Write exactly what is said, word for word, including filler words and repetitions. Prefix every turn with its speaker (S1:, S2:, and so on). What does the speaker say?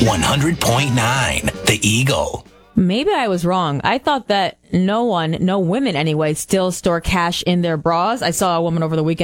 S1: one hundred point nine The Eagle.
S2: Maybe I was wrong. I thought that no one, no women anyway, still store cash in their bras. I saw a woman over the weekend